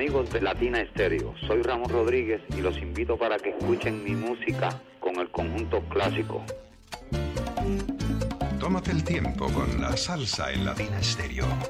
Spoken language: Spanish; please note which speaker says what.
Speaker 1: amigos de Latina Estéreo. Soy Ramón Rodríguez y los invito para que escuchen mi música con el conjunto clásico.
Speaker 2: Tómate el tiempo con la salsa en Latina Estéreo.